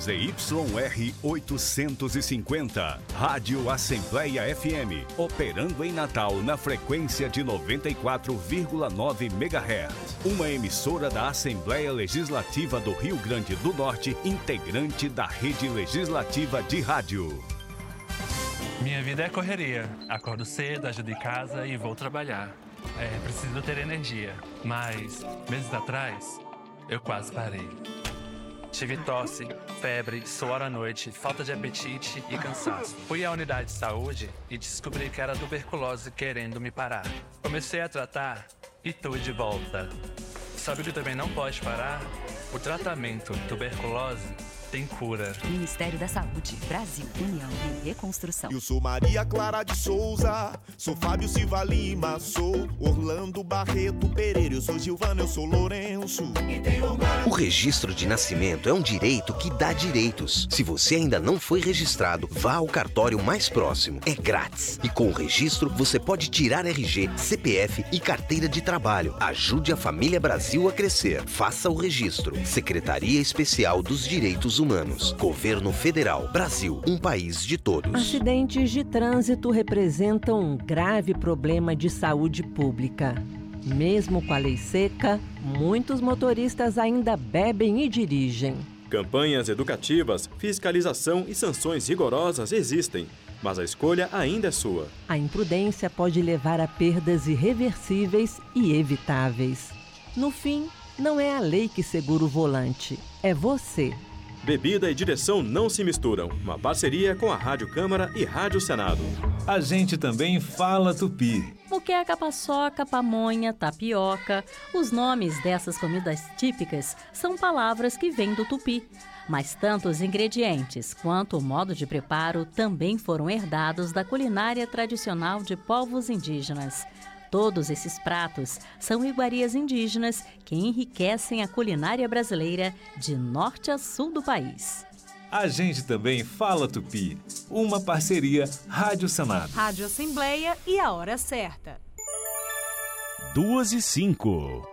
ZYR 850, Rádio Assembleia FM, operando em Natal na frequência de 94,9 MHz. Uma emissora da Assembleia Legislativa do Rio Grande do Norte, integrante da Rede Legislativa de Rádio. Minha vida é correria. Acordo cedo, ajudo em casa e vou trabalhar. Preciso ter energia. Mas, meses atrás, eu quase parei. Tive tosse, febre, suor à noite, falta de apetite e cansaço. Fui à unidade de saúde e descobri que era tuberculose querendo me parar. Comecei a tratar e tô de volta. Sabe o que também não pode parar? O tratamento tuberculose tem cura. Ministério da Saúde, Brasil, União e Reconstrução. Eu sou Maria Clara de Souza, sou Fábio Silva Lima, sou Orlando Barreto Pereira, eu sou Gilvana, eu sou Lourenço. O registro de nascimento é um direito que dá direitos. Se você ainda não foi registrado, vá ao cartório mais próximo. É grátis. E com o registro, você pode tirar RG, CPF e carteira de trabalho. Ajude a família Brasil a crescer. Faça o registro. Secretaria Especial dos Direitos Humanos. Governo Federal. Brasil, um país de todos. Acidentes de trânsito representam um grave problema de saúde pública. Mesmo com a lei seca, muitos motoristas ainda bebem e dirigem. Campanhas educativas, fiscalização e sanções rigorosas existem, mas a escolha ainda é sua. A imprudência pode levar a perdas irreversíveis e evitáveis. No fim, não é a lei que segura o volante, é você. Bebida e direção não se misturam. Uma parceria com a Rádio Câmara e Rádio Senado. A gente também fala tupi. Muqueca, paçoca, pamonha, tapioca. Os nomes dessas comidas típicas são palavras que vêm do tupi. Mas tanto os ingredientes quanto o modo de preparo também foram herdados da culinária tradicional de povos indígenas. Todos esses pratos são iguarias indígenas que enriquecem a culinária brasileira de norte a sul do país. A gente também fala tupi. Uma parceria Rádio Senado. Rádio Assembleia e a hora certa. 2:05.